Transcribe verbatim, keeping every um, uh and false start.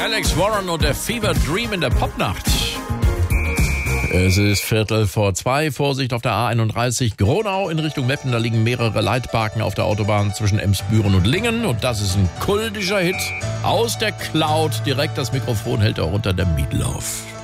Alex Warren und der Fever Dream in der Popnacht. Es ist Viertel vor zwei. Vorsicht auf der A einunddreißig Gronau in Richtung Meppen. Da liegen mehrere Leitbarken auf der Autobahn zwischen Emsbüren und Lingen. Und das ist ein kultischer Hit aus der Cloud. Direkt das Mikrofon hält er unter der Meatloaf.